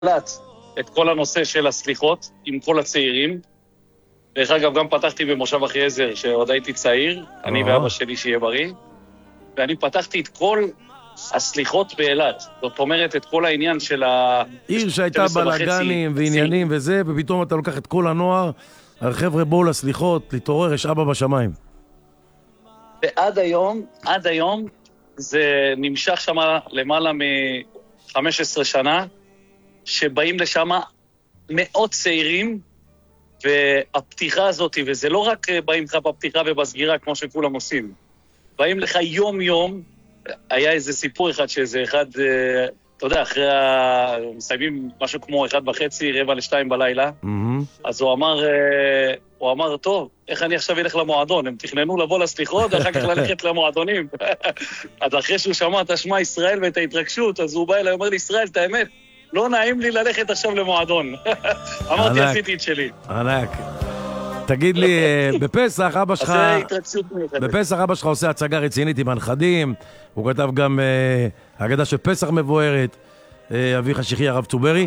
את כל הנושא של הסליחות עם כל הצעירים. דרך אגב, גם פתחתי במושב אחיעזר, שעוד הייתי צעיר, אני ואבא שלי שיהיה בריא, ואני פתחתי את כל הסליחות באילת. זאת אומרת, את כל העניין של עיר שהייתה בלגנים ועניינים וזה, ופתאום אתה לוקח את כל הנוער, החבר'ה בואו לסליחות, להתעורר, יש אבא בשמיים. ועד היום, זה נמשך שם למעלה מ-15 שנה, שבאים לשם מאות צעירים, והפתיחה הזאת, וזה לא רק באים לך בפתיחה ובסגירה כמו שכולם עושים, באים לך יום-יום. היה איזה סיפור אחד שזה אחד, אתה יודע, אחרי מסיימים משהו כמו 1:30, 1:45 בלילה, אז הוא אמר, טוב, איך אני עכשיו אלך למועדון? הם תכננו לבוא לסליחות ואחר כך ללכת למועדונים. אז אחרי שהוא שמע את השמע ישראל ואת ההתרגשות, אז הוא בא אליי, אומר לי, ישראל, את האמת, לא נעים לי ללכת עכשיו למועדון. אמרתי, עשיתי את שלי. ענק. תגיד לי, בפסח אבא שלך עושה הצגה רצינית עם הנכדים, הוא כתב גם אגדה של פסח מבוארת, אביך שיחי הרב צוברי.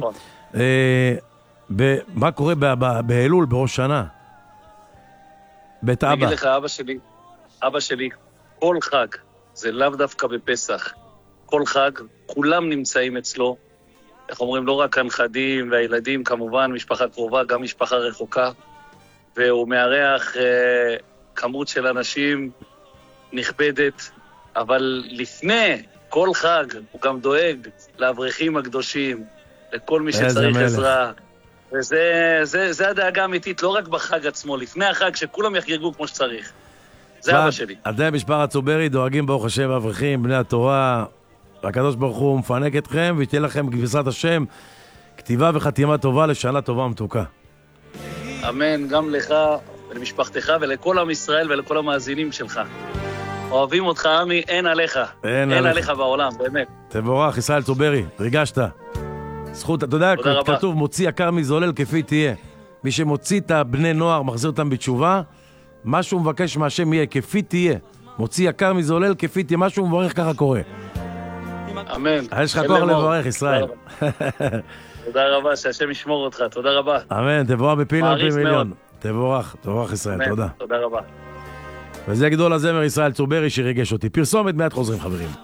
מה קורה באלול, בראש שנה? בית אבא. אני אגיד לך, אבא שלי, כל חג, זה לאו דווקא בפסח, כל חג, כולם נמצאים אצלו, איך אומרים, לא רק הנכדים והילדים, כמובן, משפחה קרובה, גם משפחה רחוקה, והוא מארח כמות של אנשים נכבדת, אבל לפני כל חג הוא גם דואג לאברכים הקדושים, לכל מי שצריך עזרה, וזה הדאגה האמיתית, לא רק בחג עצמו, לפני החג שכולם יחגגו כמו שצריך. זה אבא שלי. אתם משפחת צוברי דואגים ברוך השם אברכים, בני התורה, הקדוש ברוך הוא מפנק אתכם, ותהיה לכם בעזרת השם כתיבה וחתימה טובה לשנה טובה ומתוקה. אמן, גם לך ולמשפחתך ולכל עם ישראל ולכל המאזינים שלך. אוהבים אותך, עמי, אין עליך. אין עליך בעולם, באמת. תבורך, ישראל צוברי, ריגשת. זכות, אתה יודע, כתוב, מוציא יקר מזולל כפי תהיה. מי שמוציא את הבני נוער, מחזיר אותם בתשובה, מה שהוא מבקש מהשם יהיה, כפי תהיה. מוציא יקר מזולל כפי תהיה, מה שהוא מברך ככה קורה. אמן. יש לך כוח לברך, ישראל. תודה רבה, שהשם ישמור אותך, תודה רבה. אמן, תבורך בפילה פי מיליון. תבורך ישראל, תודה. תודה רבה. וזה גדול הזמר ישראל צוברי שריגש אותי. פרסומת, מעט חוזרים חברים.